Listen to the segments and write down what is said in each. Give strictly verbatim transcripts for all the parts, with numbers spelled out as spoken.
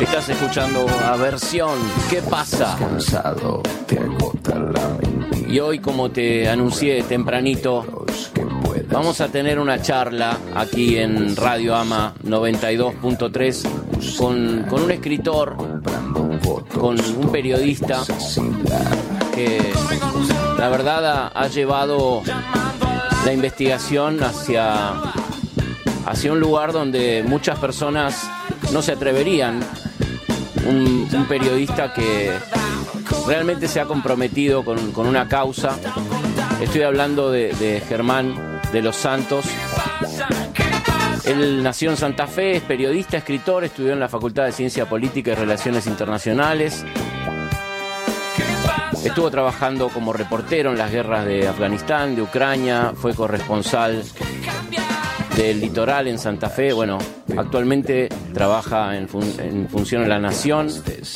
Estás escuchando Aversión. ¿Qué pasa? Cansado, te agota la mentira. Y hoy, como te anuncié tempranito, vamos a tener una charla aquí en Radio Ama noventa y dos punto tres con, con un escritor, con un periodista que la verdad ha, ha llevado la investigación hacia, hacia un lugar donde muchas personas no se atreverían. Un, un periodista que realmente se ha comprometido con, con una causa. Estoy hablando de, de Germán de los Santos. Él nació en Santa Fe, es periodista, escritor, estudió en la Facultad de Ciencia Política y Relaciones Internacionales. Estuvo trabajando como reportero en las guerras de Afganistán, de Ucrania, fue corresponsal del Litoral en Santa Fe. Bueno, actualmente trabaja en, fun- en función de La Nación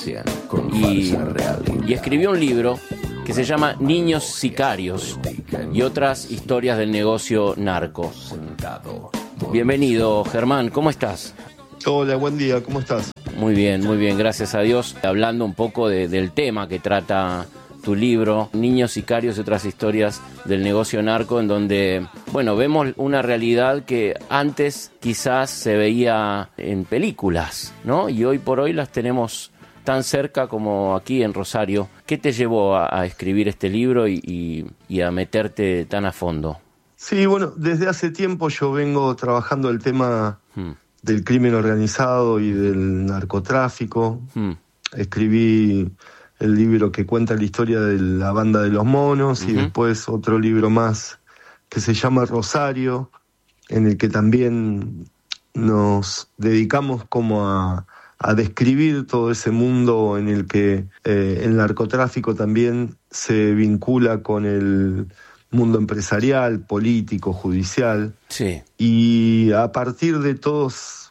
y, y escribió un libro que se llama Niños Sicarios y otras historias del negocio narco. Bienvenido, Germán, ¿cómo estás? Hola, buen día, ¿cómo estás? Muy bien, muy bien, gracias a Dios. Hablando un poco de, del tema que trata tu libro, Niños Sicarios y otras historias del negocio narco, en donde, bueno, vemos una realidad que antes quizás se veía en películas, ¿no? Y hoy por hoy las tenemos tan cerca como aquí en Rosario. ¿Qué te llevó a, a escribir este libro y, y, y a meterte tan a fondo? Sí, bueno, desde hace tiempo yo vengo trabajando el tema hmm. del crimen organizado y del narcotráfico. Hmm. Escribí el libro que cuenta la historia de la banda de los monos, uh-huh. y después otro libro más que se llama Rosario, en el que también nos dedicamos como a, a describir todo ese mundo en el que eh, el narcotráfico también se vincula con el mundo empresarial, político, judicial. Sí. Y a partir de todos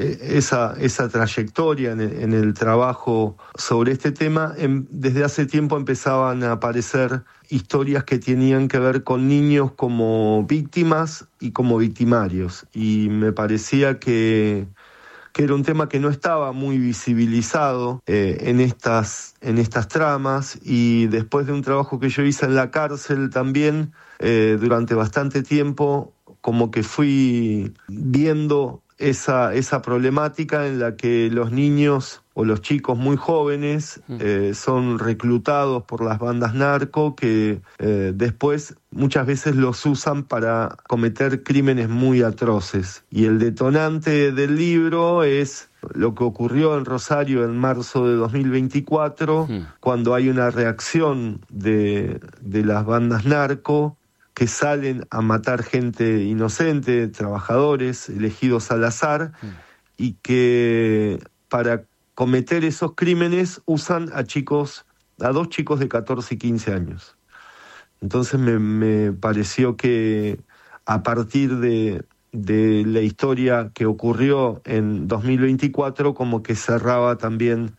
esa, esa trayectoria en el, en el trabajo sobre este tema, en, desde hace tiempo empezaban a aparecer historias que tenían que ver con niños como víctimas y como victimarios. Y me parecía que, que era un tema que no estaba muy visibilizado eh, en estas, en estas tramas, y después de un trabajo que yo hice en la cárcel también, eh, durante bastante tiempo, como que fui viendo esa, esa problemática en la que los niños o los chicos muy jóvenes eh, son reclutados por las bandas narco que eh, después muchas veces los usan para cometer crímenes muy atroces. Y el detonante del libro es lo que ocurrió en Rosario en marzo de dos mil veinticuatro, sí. cuando hay una reacción de, de las bandas narco que salen a matar gente inocente, trabajadores elegidos al azar, mm. y que para cometer esos crímenes usan a chicos, a dos chicos de catorce y quince años. Entonces me, me pareció que a partir de, de la historia que ocurrió en dos mil veinticuatro, como que cerraba también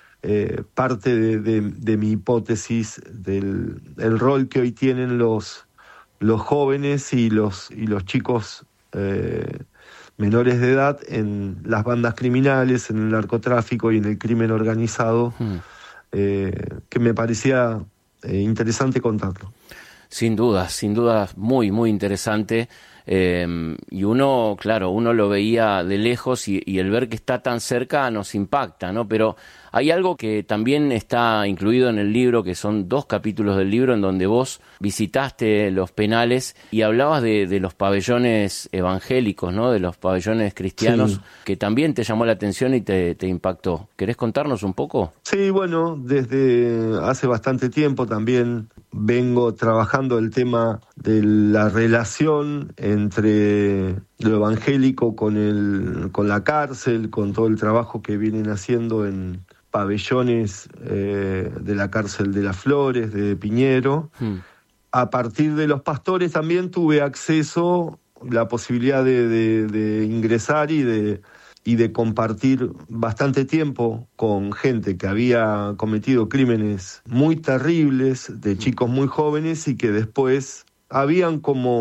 eh, parte de, de, de mi hipótesis del el rol que hoy tienen los los jóvenes y los y los chicos eh, menores de edad en las bandas criminales, en el narcotráfico y en el crimen organizado, hmm. eh, que me parecía eh, interesante contarlo. Sin duda, sin duda, muy, muy interesante. Eh, y uno, claro, uno lo veía de lejos y, y el ver que está tan cerca nos impacta, ¿no? Pero hay algo que también está incluido en el libro, que son dos capítulos del libro en donde vos visitaste los penales y hablabas de, de los pabellones evangélicos, ¿no? De los pabellones cristianos, sí. que también te llamó la atención y te, te impactó. ¿Querés contarnos un poco? Sí, bueno, desde hace bastante tiempo también vengo trabajando el tema de la relación entre lo evangélico con el con la cárcel, con todo el trabajo que vienen haciendo en pabellones eh, de la cárcel de Las Flores, de Piñero. Hmm. A partir de los pastores también tuve acceso, la posibilidad de, de, de ingresar y de y de compartir bastante tiempo con gente que había cometido crímenes muy terribles, de chicos muy jóvenes, y que después habían como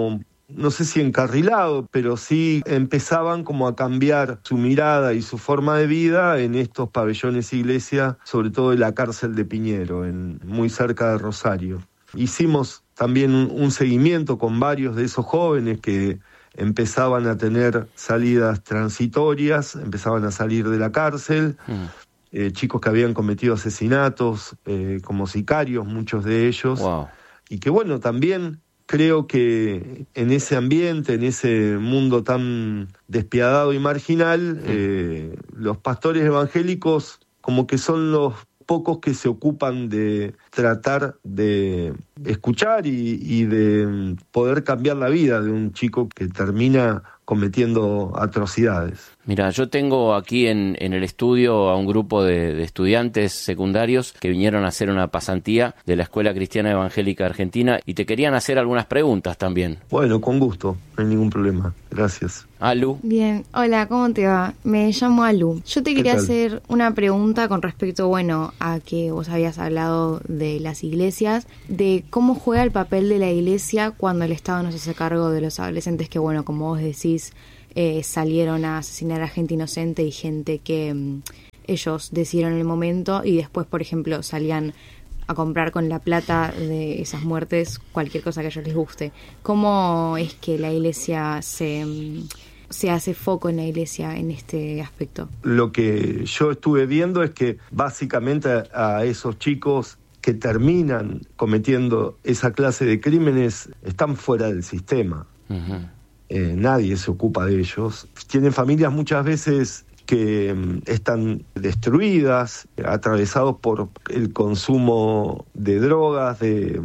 no sé si encarrilado, pero sí empezaban como a cambiar su mirada y su forma de vida en estos pabellones iglesia, sobre todo en la cárcel de Piñero, en, muy cerca de Rosario. Hicimos también un, un seguimiento con varios de esos jóvenes que empezaban a tener salidas transitorias, empezaban a salir de la cárcel, mm. eh, chicos que habían cometido asesinatos eh, como sicarios, muchos de ellos, wow. y que bueno, también creo que en ese ambiente, en ese mundo tan despiadado y marginal, eh, los pastores evangélicos como que son los pocos que se ocupan de tratar de escuchar y, y de poder cambiar la vida de un chico que termina cometiendo atrocidades. Mira, yo tengo aquí en, en el estudio a un grupo de, de estudiantes secundarios que vinieron a hacer una pasantía de la Escuela Cristiana Evangélica Argentina y te querían hacer algunas preguntas también. Bueno, con gusto, no hay ningún problema. Gracias. Alu. Bien, hola, ¿cómo te va? Me llamo Alu. Yo te quería hacer una pregunta con respecto, bueno, a que vos habías hablado de las iglesias, de cómo juega el papel de la iglesia cuando el Estado no se hace cargo de los adolescentes que, bueno, como vos decís, eh, salieron a asesinar a gente inocente y gente que um, ellos decidieron en el momento y después, por ejemplo, salían a comprar con la plata de esas muertes cualquier cosa que a ellos les guste. ¿Cómo es que la iglesia se, se hace foco en la iglesia en este aspecto? Lo que yo estuve viendo es que básicamente a, a esos chicos que terminan cometiendo esa clase de crímenes están fuera del sistema. Uh-huh. Eh, nadie se ocupa de ellos. Tienen familias muchas veces que están destruidas, atravesados por el consumo de drogas, de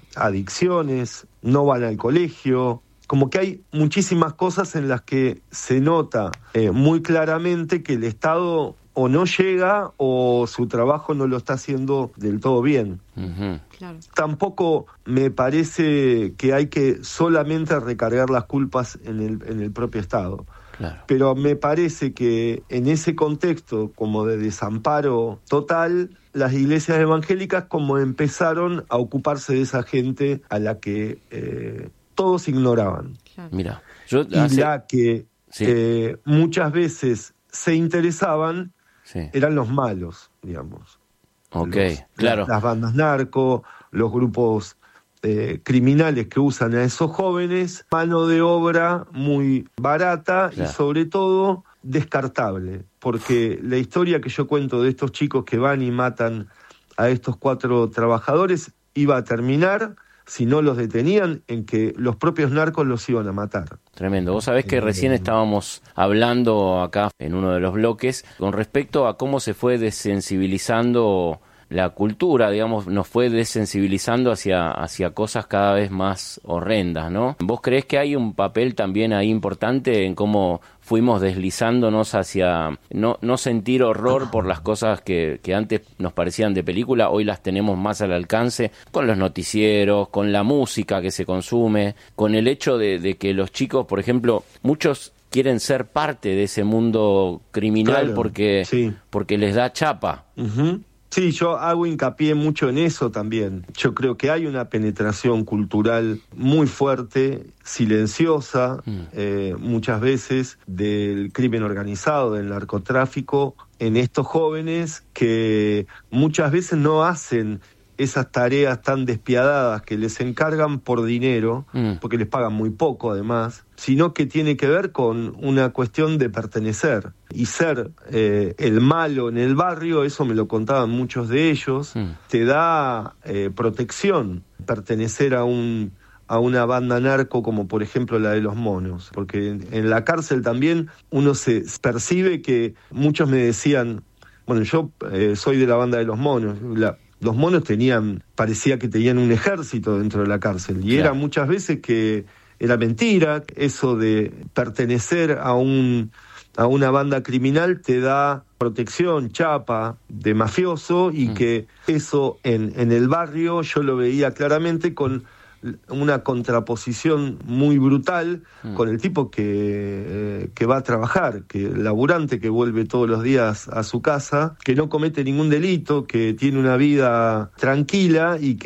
adicciones, no van al colegio. Como que hay muchísimas cosas en las que se nota eh, muy claramente que el Estado o no llega o su trabajo no lo está haciendo del todo bien. Uh-huh. Claro. Tampoco me parece que hay que solamente recargar las culpas en el, en el propio Estado. Claro. Pero me parece que en ese contexto como de desamparo total, las iglesias evangélicas como empezaron a ocuparse de esa gente a la que eh, todos ignoraban. Claro. Mira, yo y hace... la que sí. eh, muchas veces se interesaban sí. eran los malos, digamos. Ok, los, claro. Las, las bandas narco, los grupos Eh, criminales que usan a esos jóvenes, mano de obra muy barata claro. y sobre todo descartable, porque la historia que yo cuento de estos chicos que van y matan a estos cuatro trabajadores iba a terminar, si no los detenían, en que los propios narcos los iban a matar. Tremendo. Vos sabés que recién estábamos hablando acá en uno de los bloques con respecto a cómo se fue desensibilizando la cultura, digamos, nos fue desensibilizando hacia, hacia cosas cada vez más horrendas, ¿no? ¿Vos creés que hay un papel también ahí importante en cómo fuimos deslizándonos hacia no, no sentir horror por las cosas que, que antes nos parecían de película, hoy las tenemos más al alcance con los noticieros, con la música que se consume, con el hecho de, de que los chicos, por ejemplo, muchos quieren ser parte de ese mundo criminal claro, porque, sí. porque les da chapa. Uh-huh. Sí, yo hago hincapié mucho en eso también. Yo creo que hay una penetración cultural muy fuerte, silenciosa, mm. eh, muchas veces, del crimen organizado, del narcotráfico, en estos jóvenes que muchas veces no hacen esas tareas tan despiadadas que les encargan por dinero, mm. porque les pagan muy poco además, sino que tiene que ver con una cuestión de pertenecer y ser eh, el malo en el barrio. Eso me lo contaban muchos de ellos, mm. te da eh, protección pertenecer a un a una banda narco como por ejemplo la de Los Monos, porque en, en la cárcel también uno se percibe que muchos me decían, bueno, yo eh, soy de la banda de Los Monos, la Los Monos tenían, parecía que tenían un ejército dentro de la cárcel, y claro. era muchas veces que era mentira, eso de pertenecer a un a una banda criminal te da protección, chapa de mafioso, y mm. que eso en, en el barrio yo lo veía claramente con una contraposición muy brutal mm. con el tipo que, eh, que va a trabajar, que el laburante que vuelve todos los días a su casa, que no comete ningún delito, que tiene una vida tranquila y que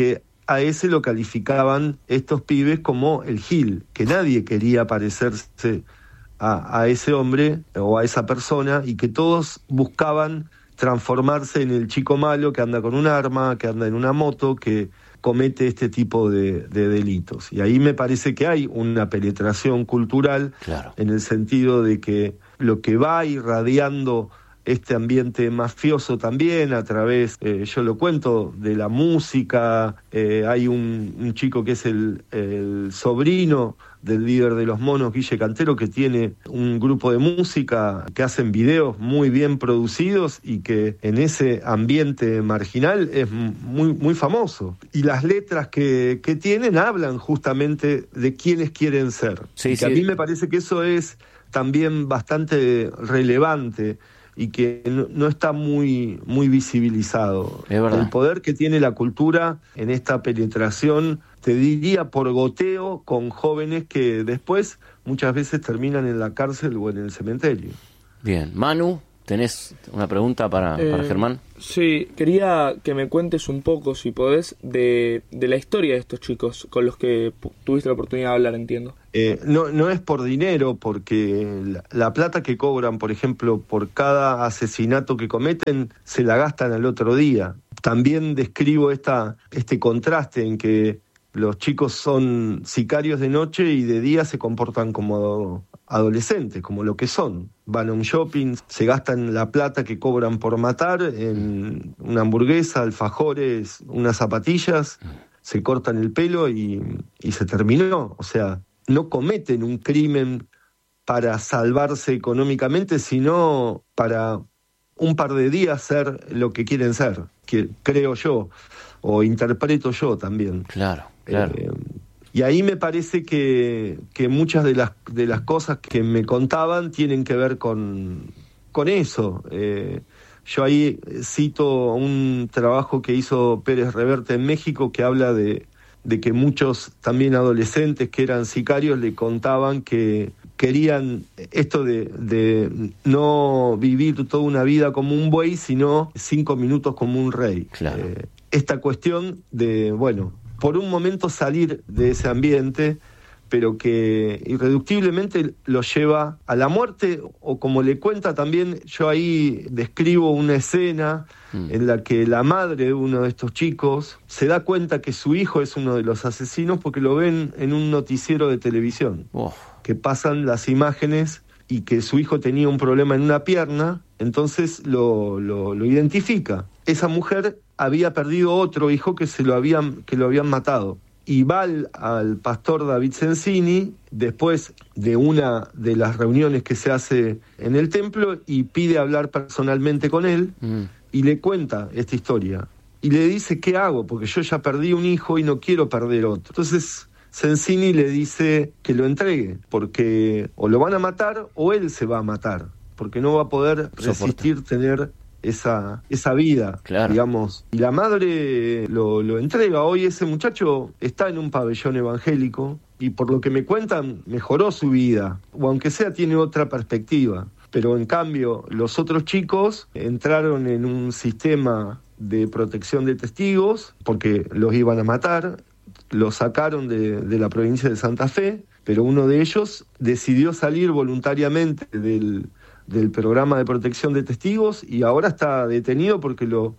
a ese lo calificaban estos pibes como el Gil, que nadie quería parecerse a, a ese hombre o a esa persona, y que todos buscaban transformarse en el chico malo que anda con un arma, que anda en una moto, que comete este tipo de, de delitos. Y ahí me parece que hay una penetración cultural, claro, en el sentido de que lo que va irradiando este ambiente mafioso también a través, eh, yo lo cuento, de la música. Eh, hay un, un chico que es el, el sobrino del líder de los Monos, Guille Cantero, que tiene un grupo de música que hacen videos muy bien producidos y que en ese ambiente marginal es muy, muy famoso. Y las letras que, que tienen hablan justamente de quiénes quieren ser. Sí, y que sí. A mí me parece que eso es también bastante relevante y que no, no está muy, muy visibilizado. Es verdad. El poder que tiene la cultura en esta penetración, te diría por goteo, con jóvenes que después muchas veces terminan en la cárcel o en el cementerio. Bien. Manu, ¿tenés una pregunta para, eh, para Germán? Sí, quería que me cuentes un poco, si podés, de, de la historia de estos chicos con los que pu- tuviste la oportunidad de hablar, entiendo. Eh, no, no es por dinero, porque la, la plata que cobran, por ejemplo, por cada asesinato que cometen, se la gastan al otro día. También describo esta, este contraste en que los chicos son sicarios de noche y de día se comportan como adolescentes, como lo que son. Van a un shopping, se gastan la plata que cobran por matar en una hamburguesa, alfajores, unas zapatillas, se cortan el pelo y, y se terminó. O sea, no cometen un crimen para salvarse económicamente, sino para un par de días ser lo que quieren ser, que creo yo, o interpreto yo también. Claro, claro. Eh, y ahí me parece que, que muchas de las, de las cosas que me contaban tienen que ver con, con eso. Eh, yo ahí cito un trabajo que hizo Pérez Reverte en México, que habla de, de que muchos también adolescentes que eran sicarios le contaban que querían esto de, de no vivir toda una vida como un buey, sino cinco minutos como un rey. Claro. Eh, esta cuestión de, bueno, por un momento salir de ese ambiente, pero que irreductiblemente lo lleva a la muerte, o como le cuenta también, yo ahí describo una escena mm. en la que la madre de uno de estos chicos se da cuenta que su hijo es uno de los asesinos porque lo ven en un noticiero de televisión, oh. que pasan las imágenes y que su hijo tenía un problema en una pierna, entonces lo, lo, lo identifica. Esa mujer había perdido otro hijo que se lo habían, que lo habían matado. Y va al, al pastor David Sensini, después de una de las reuniones que se hace en el templo, y pide hablar personalmente con él, mm. y le cuenta esta historia. Y le dice, ¿qué hago? Porque yo ya perdí un hijo y no quiero perder otro. Entonces Sensini le dice que lo entregue, porque o lo van a matar o él se va a matar, porque no va a poder resistir Soporta. tener esa esa vida, claro. digamos. Y la madre lo, lo entrega. Hoy ese muchacho está en un pabellón evangélico y por lo que me cuentan mejoró su vida, o aunque sea tiene otra perspectiva. Pero en cambio los otros chicos entraron en un sistema de protección de testigos porque los iban a matar, los sacaron de, de la provincia de Santa Fe, pero uno de ellos decidió salir voluntariamente del del programa de protección de testigos y ahora está detenido porque lo,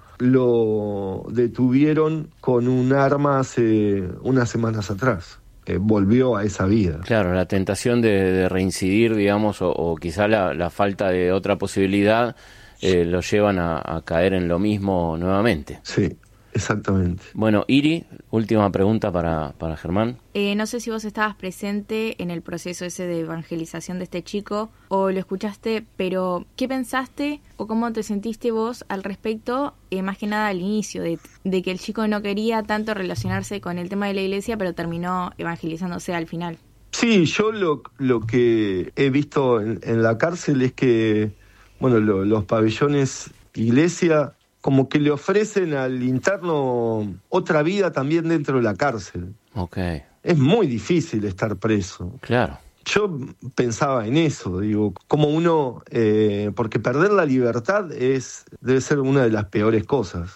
lo detuvieron con un arma hace unas semanas atrás. Eh, volvió a esa vida. Claro, la tentación de, de reincidir, digamos, o, o quizá la, la falta de otra posibilidad eh, lo llevan a, a caer en lo mismo nuevamente. Sí. Exactamente. Bueno, Iri, última pregunta para, para Germán. Eh, no sé si vos estabas presente en el proceso ese de evangelización de este chico o lo escuchaste, pero ¿qué pensaste o cómo te sentiste vos al respecto, eh, más que nada al inicio, de, de que el chico no quería tanto relacionarse con el tema de la iglesia, pero terminó evangelizándose al final? Sí, yo lo, lo que he visto en, en la cárcel es que, bueno, lo, los pabellones iglesia como que le ofrecen al interno otra vida también dentro de la cárcel. Okay. Es muy difícil estar preso. Claro. Yo pensaba en eso, digo, como uno, eh, porque perder la libertad es debe ser una de las peores cosas.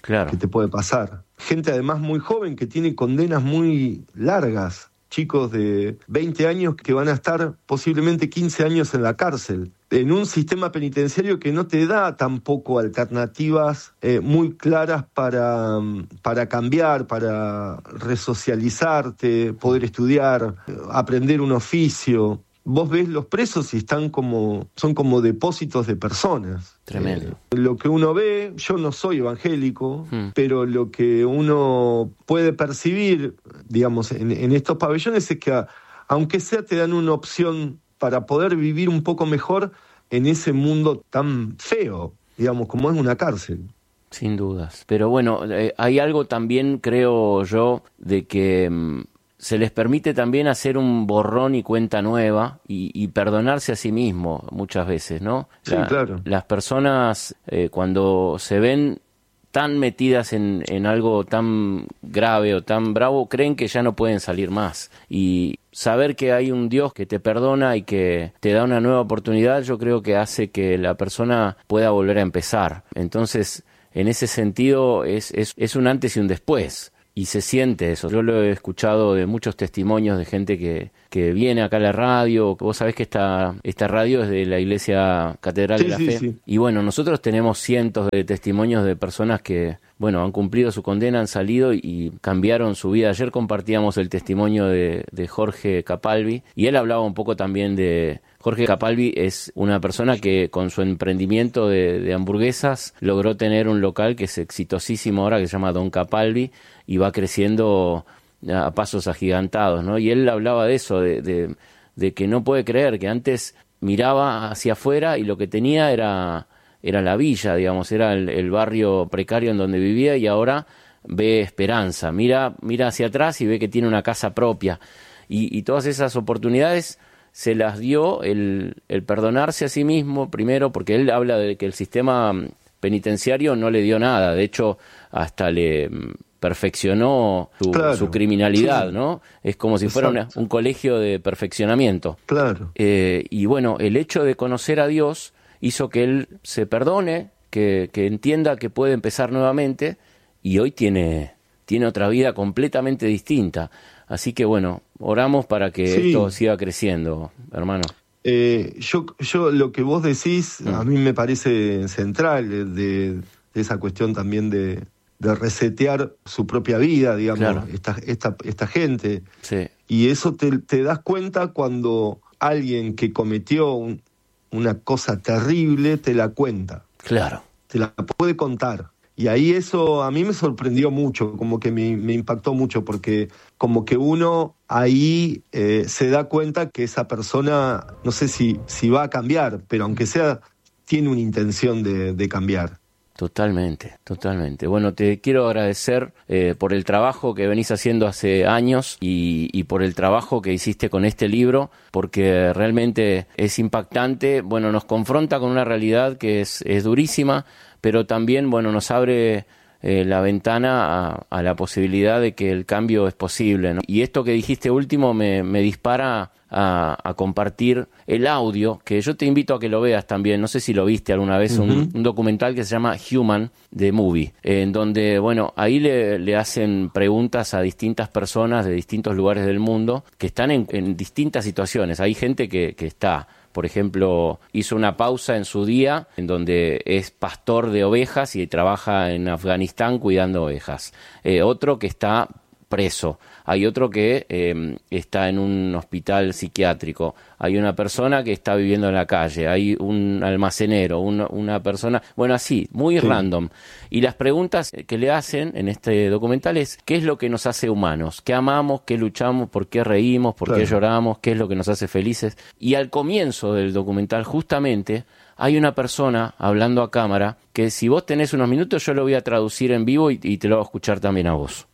claro. que te puede pasar. Gente además muy joven que tiene condenas muy largas. Chicos de veinte años que van a estar posiblemente quince años en la cárcel, en un sistema penitenciario que no te da tampoco alternativas eh, muy claras para, para cambiar, para resocializarte, poder estudiar, aprender un oficio. Vos ves los presos y están como, son como depósitos de personas. Tremendo. Eh, lo que uno ve, yo no soy evangélico, Hmm. pero lo que uno puede percibir, digamos, en, en estos pabellones es que a, aunque sea te dan una opción para poder vivir un poco mejor en ese mundo tan feo, digamos, como es una cárcel. Sin dudas. Pero bueno, eh, hay algo también, creo yo, de que mm, se les permite también hacer un borrón y cuenta nueva y, y perdonarse a sí mismo muchas veces, ¿no? Sí, La, claro. Las personas eh, cuando se ven tan metidas en, en algo tan grave o tan bravo, creen que ya no pueden salir más. Y saber que hay un Dios que te perdona y que te da una nueva oportunidad, yo creo que hace que la persona pueda volver a empezar. Entonces, en ese sentido, es, es, es un antes y un después. Y se siente eso. Yo lo he escuchado de muchos testimonios de gente que, que viene acá a la radio. Vos sabés que esta, esta radio es de la Iglesia Catedral Sí, de la sí, Fe. sí. Y bueno, nosotros tenemos cientos de testimonios de personas que, bueno, han cumplido su condena, han salido y cambiaron su vida. Ayer compartíamos el testimonio de, de Jorge Capalvi y él hablaba un poco también de... Jorge Capalvi es una persona que con su emprendimiento de, de hamburguesas logró tener un local que es exitosísimo ahora, que se llama Don Capalvi, y va creciendo a pasos agigantados, ¿no? Y él hablaba de eso, de, de, de que no puede creer, que antes miraba hacia afuera y lo que tenía era, era la villa, digamos, era el, el barrio precario en donde vivía, y ahora ve esperanza, mira, mira hacia atrás y ve que tiene una casa propia. Y, y todas esas oportunidades se las dio el, el perdonarse a sí mismo primero, porque él habla de que el sistema penitenciario no le dio nada, de hecho hasta le perfeccionó su, Claro, su criminalidad, sí. ¿no? Es como si fuera una, un colegio de perfeccionamiento. Claro. Eh, y bueno, el hecho de conocer a Dios hizo que él se perdone, que, que entienda que puede empezar nuevamente, y hoy tiene, tiene otra vida completamente distinta. Así que bueno, oramos para que Sí. esto siga creciendo, hermano. Eh, yo, yo lo que vos decís Mm. a mí me parece central de, de esa cuestión también de, de resetear su propia vida, digamos, Claro. esta, esta, esta gente. Sí, Y eso te, te das cuenta cuando alguien que cometió un- una cosa terrible te la cuenta, claro. te la puede contar. Y ahí eso a mí me sorprendió mucho, como que me, me impactó mucho, porque como que uno ahí eh, se da cuenta que esa persona, no sé si, si va a cambiar, pero aunque sea, tiene una intención de, de cambiar. Totalmente, totalmente. Bueno, te quiero agradecer eh, por el trabajo que venís haciendo hace años y, y por el trabajo que hiciste con este libro, porque realmente es impactante. Bueno, nos confronta con una realidad que es, es durísima, pero también, bueno, nos abre eh, la ventana a, a la posibilidad de que el cambio es posible, ¿no? Y esto que dijiste último me, me dispara a, a compartir el audio, que yo te invito a que lo veas también. No sé si lo viste alguna vez, un, Ujú. un documental que se llama Human, The Movie, en donde, bueno, ahí le, le hacen preguntas a distintas personas de distintos lugares del mundo que están en, en distintas situaciones. Hay gente que, que está... Por ejemplo, hizo una pausa en su día en donde es pastor de ovejas y trabaja en Afganistán cuidando ovejas. Eh, otro que está preso. Hay otro que eh, está en un hospital psiquiátrico. Hay una persona que está viviendo en la calle. Hay un almacenero, una, una persona... Bueno, así, muy Sí. random. Y las preguntas que le hacen en este documental es: ¿qué es lo que nos hace humanos? ¿Qué amamos? ¿Qué luchamos? ¿Por qué reímos? ¿Por qué Claro. lloramos? ¿Qué es lo que nos hace felices? Y al comienzo del documental, justamente, hay una persona hablando a cámara que, si vos tenés unos minutos, yo lo voy a traducir en vivo y, y te lo voy a escuchar también a vos.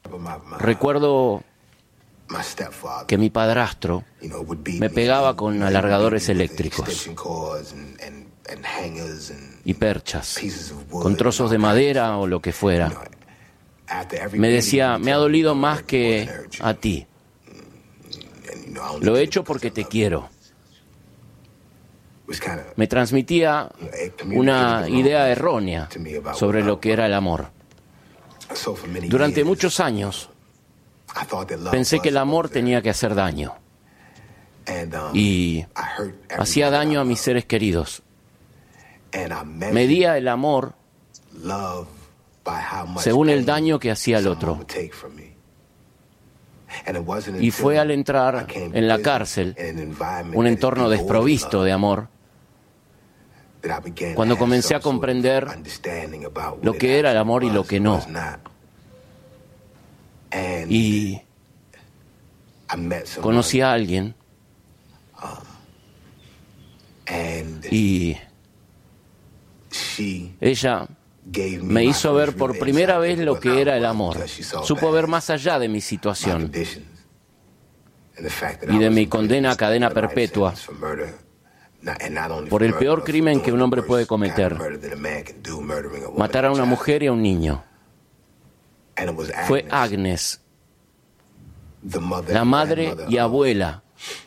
Recuerdo que mi padrastro me pegaba con alargadores eléctricos y perchas, con trozos de madera o lo que fuera. Me decía: me ha dolido más que a ti. Lo he hecho porque te quiero. Me transmitía una idea errónea sobre lo que era el amor. Durante muchos años pensé que el amor tenía que hacer daño y hacía daño a mis seres queridos. Medía el amor según el daño que hacía el otro. Y fue al entrar en la cárcel, un entorno desprovisto de amor, cuando comencé a comprender lo que era el amor y lo que no. Y conocí a alguien y ella me hizo ver por primera vez lo que era el amor. Supo ver más allá de mi situación y de mi condena a cadena perpetua por el peor crimen que un hombre puede cometer: matar a una mujer y a un niño. Fue Agnes, la madre y abuela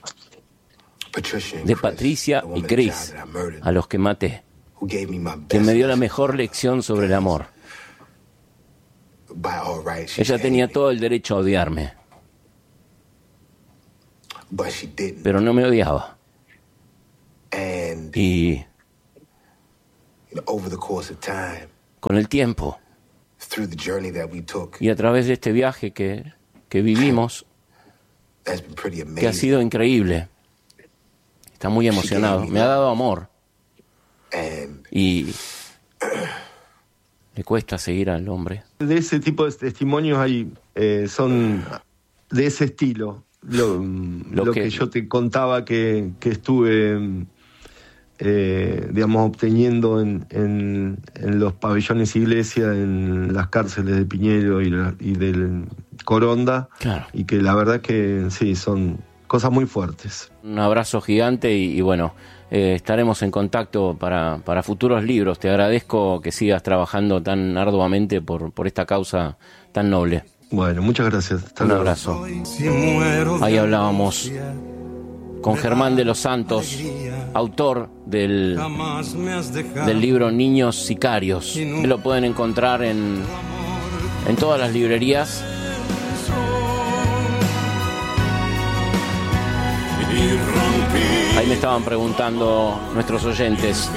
de Patricia y Chris, a los que maté, quien me dio la mejor lección sobre el amor. Ella tenía todo el derecho a odiarme, pero no me odiaba. Y con el tiempo y a través de este viaje que, que vivimos, que ha sido increíble, está muy emocionado, me ha dado amor. Y le cuesta seguir al hombre. De ese tipo de testimonios hay, eh, son de ese estilo. Lo, lo, lo que, que yo te contaba que, que estuve, eh, digamos, obteniendo en, en, en los pabellones iglesia, en las cárceles de Piñero y, la, y del Coronda. Claro. Y que la verdad que sí, son cosas muy fuertes. Un abrazo gigante y, y bueno, eh, estaremos en contacto para, para futuros libros. Te agradezco que sigas trabajando tan arduamente por, por esta causa tan noble. Bueno, muchas gracias. Hasta Un luego. abrazo. Ahí hablábamos con Germán de los Santos, autor del, del libro Niños Sicarios. Lo pueden encontrar en, en todas las librerías. Ahí me estaban preguntando nuestros oyentes.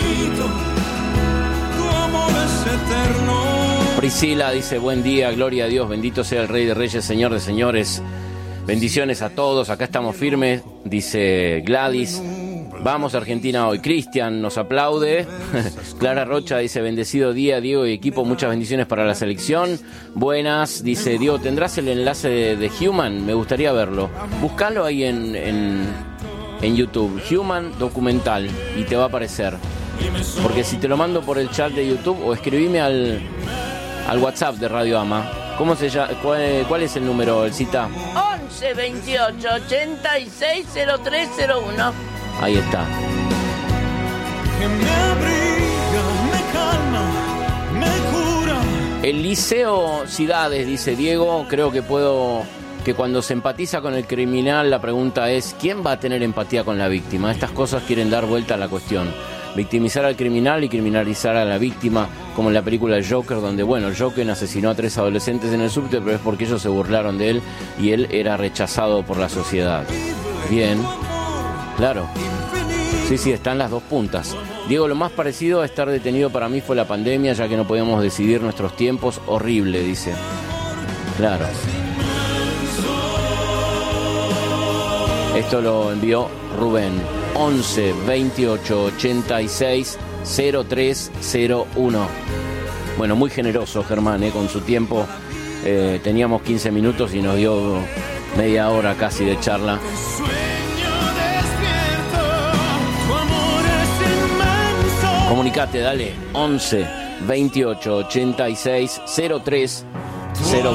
Priscila dice: buen día, gloria a Dios, bendito sea el Rey de Reyes, Señor de Señores. Bendiciones a todos, acá estamos firmes, dice Gladys. Vamos Argentina hoy. Cristian nos aplaude. Clara Rocha dice: bendecido día, Diego y equipo, muchas bendiciones para la selección. Buenas, dice Diego, ¿tendrás el enlace de, de Human? Me gustaría verlo. Búscalo ahí en, en, en YouTube, Human documental, y te va a aparecer. Porque si te lo mando por el chat de YouTube o escribime al, al WhatsApp de Radio Ama. ¿Cómo se llama? ¿Cuál, cuál es el número, el cita? once veintiocho ochenta y seis cero tres cero uno. Ahí está. Que me abriga, me calma, me cura. El Liceo Cidades, dice Diego, creo que puedo, que cuando se empatiza con el criminal, la pregunta es, ¿quién va a tener empatía con la víctima? Estas cosas quieren dar vuelta a la cuestión. Victimizar al criminal y criminalizar a la víctima, como en la película Joker, donde, bueno, el Joker asesinó a tres adolescentes en el subte, pero es porque ellos se burlaron de él y él era rechazado por la sociedad. Bien, claro. Sí, sí, están las dos puntas. Diego, lo más parecido a estar detenido para mí fue la pandemia, ya que no podíamos decidir nuestros tiempos. Horrible, dice. Claro. Esto lo envió Rubén. once veintiocho ochenta y seis cero tres cero uno. Bueno, muy generoso Germán, eh, con su tiempo. Eh, teníamos quince minutos y nos dio media hora casi de charla. Comunicate, dale. once veintiocho ochenta y seis cero tres cero uno.